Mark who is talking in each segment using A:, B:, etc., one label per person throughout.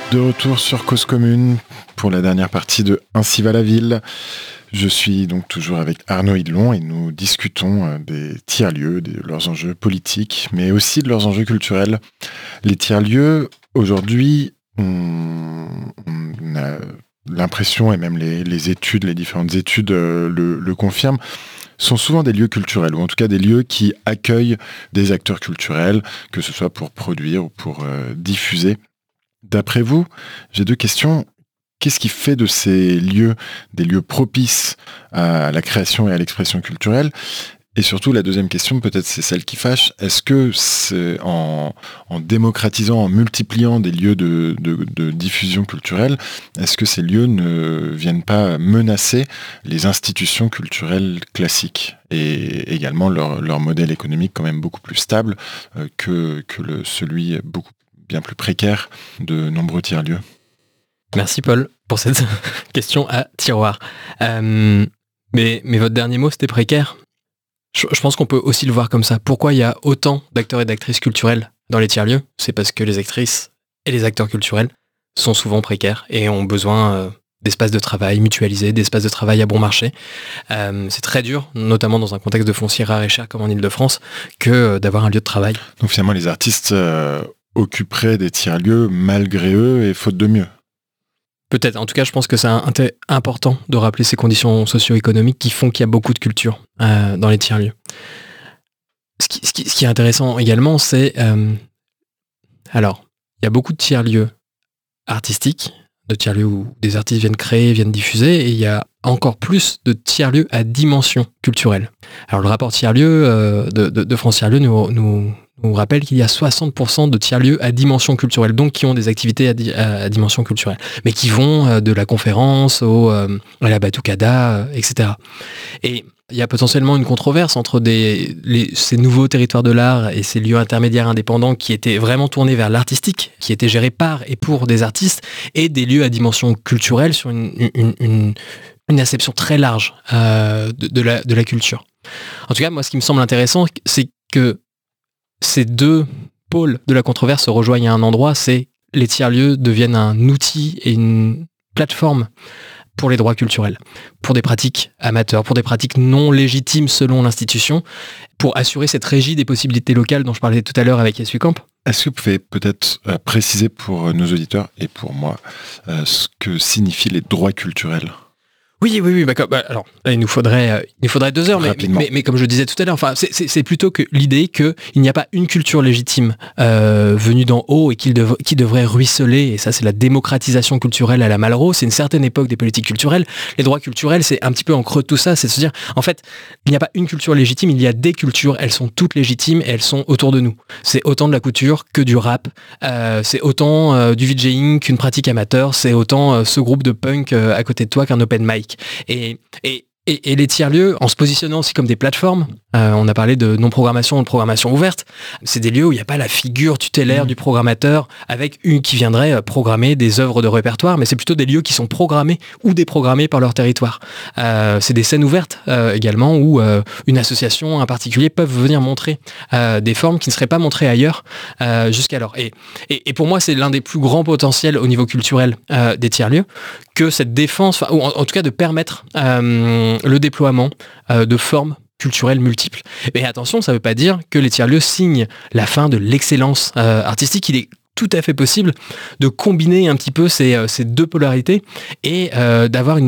A: De retour sur Cause Commune pour la dernière partie de Ainsi va la ville. Je suis donc toujours avec Arnaud Hidlon et nous discutons des tiers-lieux, de leurs enjeux politiques, mais aussi de leurs enjeux culturels. Les tiers-lieux, aujourd'hui, on a l'impression, et même les études, les différentes études le confirment, sont souvent des lieux culturels, ou en tout cas des lieux qui accueillent des acteurs culturels, que ce soit pour produire ou pour diffuser. D'après vous, j'ai deux questions. Qu'est-ce qui fait de ces lieux des lieux propices à la création et à l'expression culturelle ? Et surtout, la deuxième question, peut-être c'est celle qui fâche, est-ce que c'est en démocratisant, en multipliant des lieux de diffusion culturelle, est-ce que ces lieux ne viennent pas menacer les institutions culturelles classiques et également leur modèle économique quand même beaucoup plus stable que celui bien plus précaire de nombreux tiers-lieux ?
B: Merci Paul pour cette question à tiroir. Mais votre dernier mot, c'était précaire. Je pense qu'on peut aussi le voir comme ça. Pourquoi il y a autant d'acteurs et d'actrices culturels dans les tiers-lieux ? C'est parce que les actrices et les acteurs culturels sont souvent précaires et ont besoin d'espaces de travail mutualisés, d'espaces de travail à bon marché. C'est très dur, notamment dans un contexte de foncier rare et cher comme en Ile-de-France, que d'avoir un lieu de travail.
A: Donc finalement, les artistes occuperaient des tiers-lieux malgré eux et faute de mieux.
B: Peut-être. En tout cas, je pense que c'est important de rappeler ces conditions socio-économiques qui font qu'il y a beaucoup de culture dans les tiers-lieux. Ce qui est intéressant également, c'est... alors, il y a beaucoup de tiers-lieux artistiques, de tiers-lieux où des artistes viennent créer, viennent diffuser, et il y a encore plus de tiers-lieux à dimension culturelle. Alors, le rapport tiers-lieux de France Tiers-Lieux nous rappelle qu'il y a 60% de tiers-lieux à dimension culturelle, donc qui ont des activités à dimension culturelle, mais qui vont de la conférence à la batucada, etc. Et il y a potentiellement une controverse entre ces nouveaux territoires de l'art et ces lieux intermédiaires indépendants qui étaient vraiment tournés vers l'artistique, qui étaient gérés par et pour des artistes, et des lieux à dimension culturelle sur une acception très large de la culture. En tout cas, moi, ce qui me semble intéressant, c'est que ces deux pôles de la controverse se rejoignent à un endroit, c'est les tiers-lieux deviennent un outil et une plateforme pour les droits culturels, pour des pratiques amateurs, pour des pratiques non légitimes selon l'institution, pour assurer cette régie des possibilités locales dont je parlais tout à l'heure avec Essuie-Camp.
A: Est-ce que vous pouvez peut-être préciser pour nos auditeurs et pour moi ce que signifient les droits culturels ?
B: Oui. Alors, il nous faudrait 2 heures, mais comme je disais tout à l'heure, enfin, c'est plutôt que l'idée qu'il n'y a pas une culture légitime venue d'en haut et qui devrait ruisseler, et ça c'est la démocratisation culturelle à la Malraux, c'est une certaine époque des politiques culturelles. Les droits culturels, c'est un petit peu en creux de tout ça, c'est de se dire, en fait, il n'y a pas une culture légitime, il y a des cultures, elles sont toutes légitimes et elles sont autour de nous. C'est autant de la couture que du rap, c'est autant du VJing qu'une pratique amateur, c'est autant ce groupe de punk à côté de toi qu'un open mic. Et les tiers-lieux, en se positionnant aussi comme des plateformes, on a parlé de non-programmation, de programmation ouverte, c'est des lieux où il n'y a pas la figure tutélaire du programmateur avec qui viendrait programmer des œuvres de répertoire, mais c'est plutôt des lieux qui sont programmés ou déprogrammés par leur territoire. C'est des scènes ouvertes également où une association, un particulier peuvent venir montrer des formes qui ne seraient pas montrées ailleurs jusqu'alors. Et pour moi, c'est l'un des plus grands potentiels au niveau culturel des tiers-lieux, que cette défense, ou en tout cas de permettre le déploiement de formes culturelles multiples. Mais attention, ça ne veut pas dire que les tiers-lieux signent la fin de l'excellence artistique. Il est tout à fait possible de combiner un petit peu ces deux polarités et d'avoir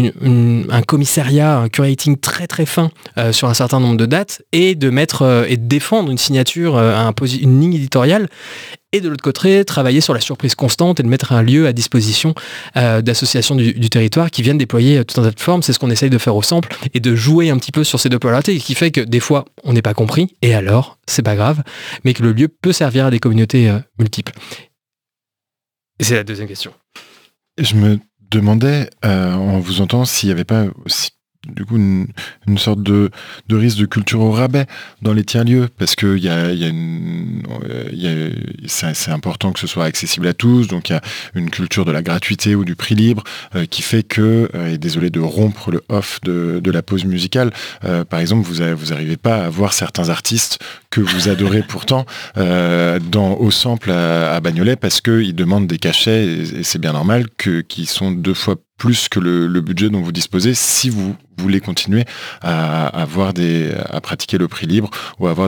B: un commissariat, un curating très très fin sur un certain nombre de dates et de mettre et de défendre une signature, une ligne éditoriale. Et de l'autre côté, travailler sur la surprise constante et de mettre un lieu à disposition d'associations du territoire qui viennent déployer tout un tas de formes. C'est ce qu'on essaye de faire au Sample et de jouer un petit peu sur ces deux polarités, ce qui fait que des fois, on n'est pas compris, et alors, c'est pas grave, mais que le lieu peut servir à des communautés multiples. Et c'est la deuxième question.
A: Je me demandais, en vous entendant, s'il n'y avait pas aussi du coup une sorte de risque de culture au rabais dans les tiers-lieux, parce que c'est important que ce soit accessible à tous, donc il y a une culture de la gratuité ou du prix libre qui fait que, et désolé de rompre le off de la pause musicale, par exemple vous n'arrivez pas à voir certains artistes que vous adorez pourtant au sample à Bagnolet, parce qu'ils demandent des cachets, et c'est bien normal qu'ils sont 2 fois plus que le budget dont vous disposez si vous voulez continuer à pratiquer le prix libre, ou à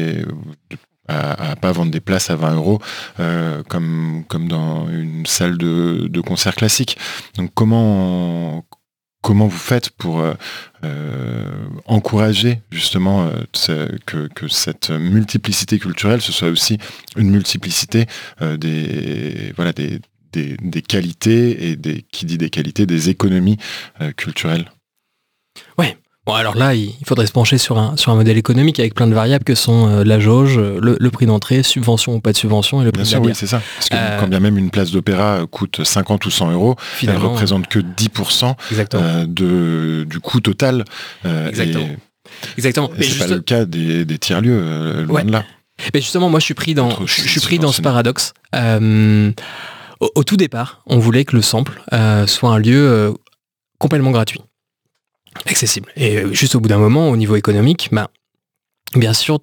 A: pas vendre des places à 20 euros comme dans une salle de concert classique. Donc comment vous faites pour encourager justement que cette multiplicité culturelle, ce soit aussi une multiplicité des qualités, et qui dit des qualités, des économies culturelles?
B: Ouais. Bon, alors là, il faudrait se pencher sur un modèle économique avec plein de variables que sont la jauge, le prix d'entrée, subvention ou pas de subvention, et le prix de la bière.
A: Oui, c'est ça. Parce que quand bien même une place d'opéra coûte 50 ou 100 euros, elle représente que 10% du coût total.
B: Exactement.
A: Et c'est pas le cas des tiers-lieux, loin de là.
B: Mais justement, moi, je suis pris dans ce paradoxe. Au tout départ, on voulait que le sample soit un lieu complètement gratuit, accessible. Et juste au bout d'un moment, au niveau économique, bien sûr,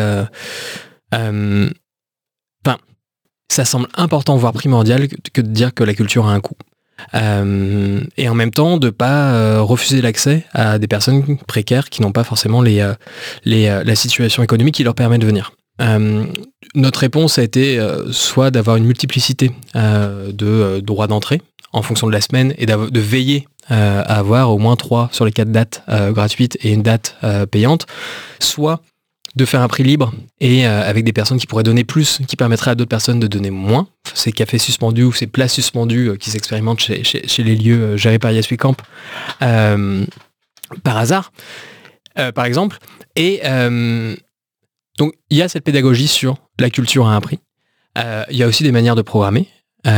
B: ça semble important, voire primordial, que de dire que la culture a un coût. Et en même temps, de pas refuser l'accès à des personnes précaires qui n'ont pas forcément la situation économique qui leur permet de venir. Notre réponse a été soit d'avoir une multiplicité de droits d'entrée en fonction de la semaine, et de veiller à avoir au moins 3 sur les 4 dates gratuites et une date payante, soit de faire un prix libre et avec des personnes qui pourraient donner plus, qui permettraient à d'autres personnes de donner moins. Ces cafés suspendus ou ces places suspendues qui s'expérimentent chez les lieux gérés par Yes We Camp par hasard, par exemple. Et donc il y a cette pédagogie sur la culture à un prix. Il y a aussi des manières de programmer.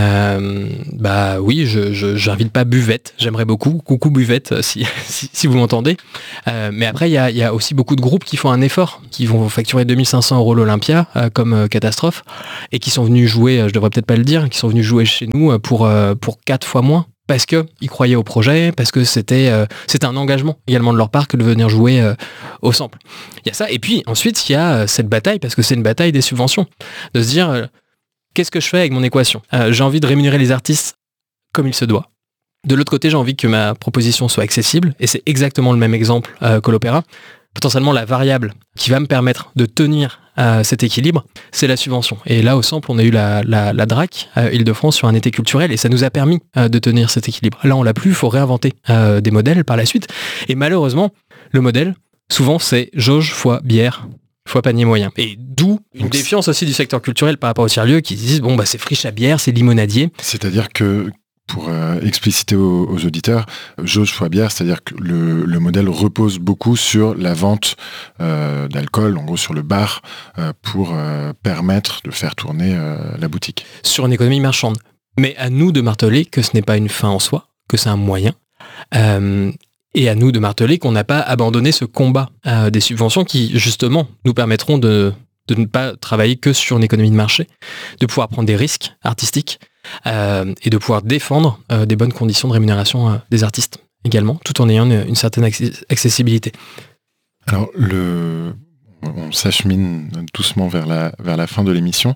B: Oui, j'invite pas Buvette, j'aimerais beaucoup. Coucou Buvette, si vous m'entendez. Mais après, il y a aussi beaucoup de groupes qui font un effort, qui vont facturer 2500 € l'Olympia comme catastrophe, et qui sont venus jouer, je devrais peut-être pas le dire, qui sont venus jouer chez nous pour 4 fois moins, parce qu'ils croyaient au projet, parce que c'était un engagement également de leur part que de venir jouer au sample. Il y a ça, et puis ensuite il y a cette bataille, parce que c'est une bataille des subventions, de se dire qu'est-ce que je fais avec mon équation ? J'ai envie de rémunérer les artistes comme il se doit. De l'autre côté, j'ai envie que ma proposition soit accessible, et c'est exactement le même exemple que l'opéra. Potentiellement, la variable qui va me permettre de tenir cet équilibre, c'est la subvention. Et là, au sample, on a eu la DRAC Île-de-France sur un été culturel, et ça nous a permis de tenir cet équilibre. Là, on l'a plus, il faut réinventer des modèles par la suite. Et malheureusement, le modèle, souvent, c'est jauge fois bière fois panier moyen. Et d'où une défiance aussi du secteur culturel par rapport aux tiers-lieux qui disent c'est friche à bière, c'est limonadier.
A: C'est-à-dire que, pour expliciter aux auditeurs, jauge fois bière, c'est-à-dire que le modèle repose beaucoup sur la vente d'alcool, en gros sur le bar, pour permettre de faire tourner la boutique.
B: Sur une économie marchande. Mais à nous de marteler que ce n'est pas une fin en soi, que c'est un moyen. Et à nous de marteler qu'on n'a pas abandonné ce combat des subventions qui, justement, nous permettront de ne pas travailler que sur une économie de marché, de pouvoir prendre des risques artistiques et de pouvoir défendre des bonnes conditions de rémunération des artistes également, tout en ayant une certaine accessibilité.
A: Alors, on s'achemine doucement vers la fin de l'émission.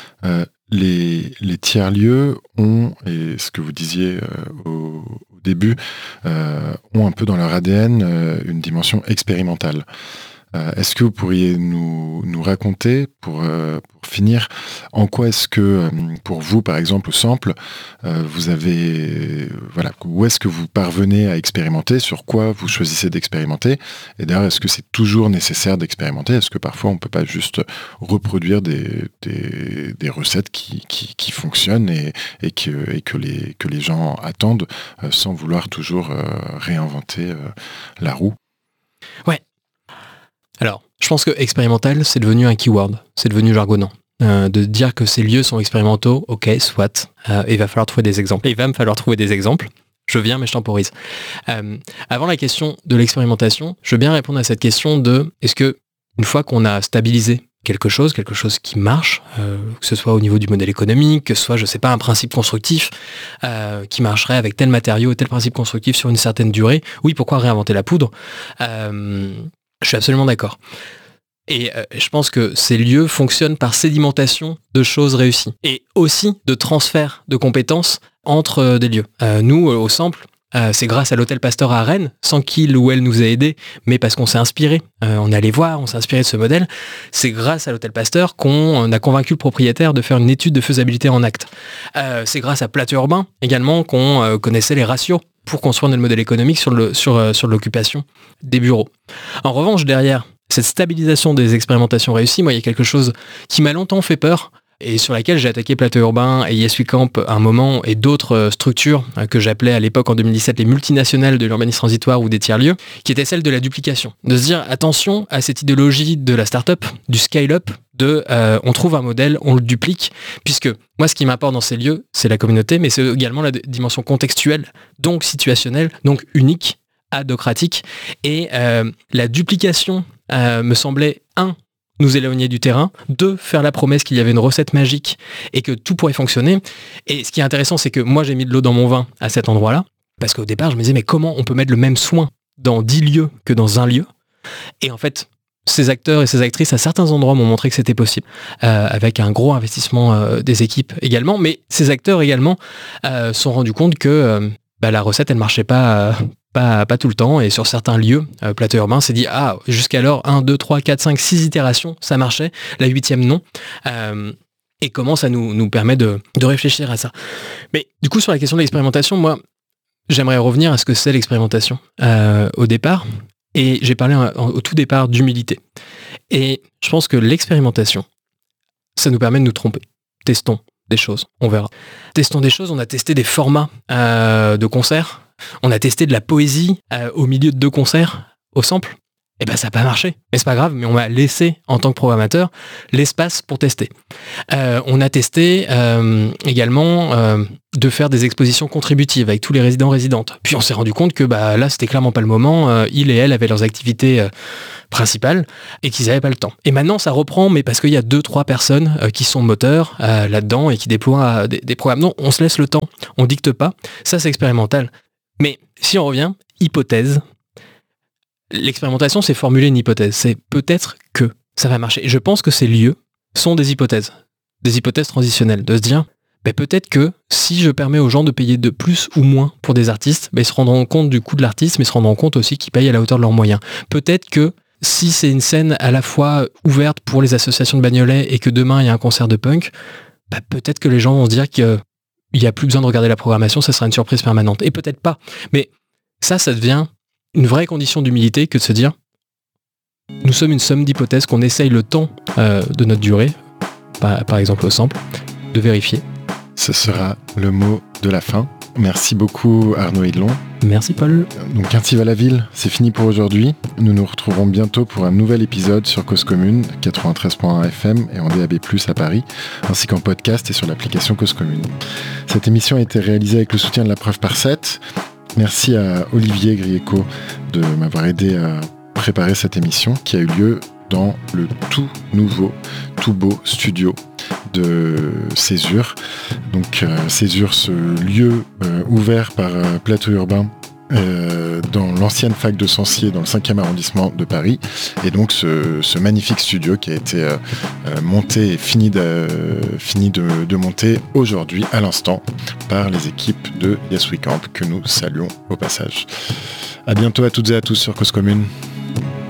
A: Les tiers-lieux ont, et ce que vous disiez au début, ont un peu dans leur ADN une dimension expérimentale. Est-ce que vous pourriez nous raconter, pour finir, en quoi est-ce que, pour vous, par exemple, au sample, vous avez... où est-ce que vous parvenez à expérimenter, sur quoi vous choisissez d'expérimenter, et d'ailleurs, est-ce que c'est toujours nécessaire d'expérimenter ? Est-ce que parfois, on ne peut pas juste reproduire des recettes qui fonctionnent et que les gens attendent sans vouloir toujours réinventer la roue ?
B: Ouais. Alors, je pense que expérimental, c'est devenu un keyword, c'est devenu jargonnant. De dire que ces lieux sont expérimentaux, ok, soit, il va falloir trouver des exemples. Il va me falloir trouver des exemples. Je viens, mais je temporise. Avant la question de l'expérimentation, je veux bien répondre à cette question de est-ce que une fois qu'on a stabilisé quelque chose qui marche, que ce soit au niveau du modèle économique, que ce soit, je sais pas, un principe constructif qui marcherait avec tel matériau et tel principe constructif sur une certaine durée, oui, pourquoi réinventer la poudre ? Je suis absolument d'accord. Et je pense que ces lieux fonctionnent par sédimentation de choses réussies et aussi de transfert de compétences entre des lieux. Nous, au Sample, c'est grâce à l'hôtel Pasteur à Rennes, sans qu'il ou elle nous ait aidés, mais parce qu'on s'est inspiré. On est allé voir, on s'est inspiré de ce modèle. C'est grâce à l'hôtel Pasteur qu'on a convaincu le propriétaire de faire une étude de faisabilité en acte. C'est grâce à Plateau Urbain également qu'on connaissait les ratios pour construire notre modèle économique sur l'occupation des bureaux. En revanche, derrière cette stabilisation des expérimentations réussies, moi, il y a quelque chose qui m'a longtemps fait peur et sur laquelle j'ai attaqué Plateau Urbain et Yes We Camp à un moment et d'autres structures que j'appelais à l'époque en 2017 les multinationales de l'urbanisme transitoire ou des tiers-lieux, qui était celle de la duplication. De se dire attention à cette idéologie de la start-up, du scale-up, on trouve un modèle, on le duplique, puisque moi ce qui m'importe dans ces lieux, c'est la communauté, mais c'est également la dimension contextuelle, donc situationnelle, donc unique, adocratique, et la duplication me semblait, nous éloigner du terrain, 2, faire la promesse qu'il y avait une recette magique et que tout pourrait fonctionner. Et ce qui est intéressant, c'est que moi j'ai mis de l'eau dans mon vin à cet endroit-là, parce qu'au départ je me disais mais comment on peut mettre le même soin dans 10 lieux que dans un lieu ? Et en fait, ces acteurs et ces actrices à certains endroits m'ont montré que c'était possible, avec un gros investissement des équipes également, mais ces acteurs également se sont rendus compte que la recette elle marchait pas tout le temps, et sur certains lieux, Plateau Urbain s'est dit jusqu'alors 1, 2, 3, 4, 5, 6 itérations, ça marchait, la 8e non. Et comment ça nous permet de réfléchir à ça. Mais du coup, sur la question de l'expérimentation, moi, j'aimerais revenir à ce que c'est l'expérimentation au départ. Et j'ai parlé au tout départ d'humilité. Et je pense que l'expérimentation, ça nous permet de nous tromper. Testons des choses, on verra. Testons des choses, on a testé des formats de concerts, on a testé de la poésie au milieu de 2 concerts au Sample. Et ça n'a pas marché. Mais c'est pas grave, mais on m'a laissé, en tant que programmateur, l'espace pour tester. On a testé également de faire des expositions contributives avec tous les résidents-résidentes. Puis on s'est rendu compte que là, c'était clairement pas le moment. Ils et elles avaient leurs activités principales et qu'ils n'avaient pas le temps. Et maintenant, ça reprend, mais parce qu'il y a 2-3 personnes qui sont moteurs là-dedans et qui déploient des programmes. Non, on se laisse le temps, on dicte pas. Ça, c'est expérimental. Mais si on revient, hypothèse. L'expérimentation, c'est formuler une hypothèse. C'est peut-être que ça va marcher. Et je pense que ces lieux sont des hypothèses transitionnelles. De se dire, peut-être que si je permets aux gens de payer de plus ou moins pour des artistes, ils se rendront compte du coût de l'artiste, mais se rendront compte aussi qu'ils payent à la hauteur de leurs moyens. Peut-être que si c'est une scène à la fois ouverte pour les associations de Bagnolet et que demain il y a un concert de punk, peut-être que les gens vont se dire qu'il n'y a plus besoin de regarder la programmation, ça sera une surprise permanente. Et peut-être pas. Mais ça devient une vraie condition d'humilité que de se dire nous sommes une somme d'hypothèses qu'on essaye le temps de notre durée, par exemple au Sample, de vérifier.
A: Ce sera le mot de la fin. Merci beaucoup Arnaud Hidelon.
B: Merci Paul.
A: Donc Ainsi va la ville, c'est fini pour aujourd'hui. Nous nous retrouverons bientôt pour un nouvel épisode sur Cause Commune, 93.1 FM et en DAB+, à Paris, ainsi qu'en podcast et sur l'application Cause Commune. Cette émission a été réalisée avec le soutien de la Preuve par 7. Merci à Olivier Grieco de m'avoir aidé à préparer cette émission qui a eu lieu dans le tout nouveau, tout beau studio de Césure. Donc Césure, ce lieu ouvert par Plateau Urbain dans l'ancienne fac de Sancier dans le 5e arrondissement de Paris, et donc ce magnifique studio qui a été monté et fini de monter aujourd'hui à l'instant par les équipes de Yes We Camp que nous saluons au passage. À bientôt à toutes et à tous sur Cause Commune.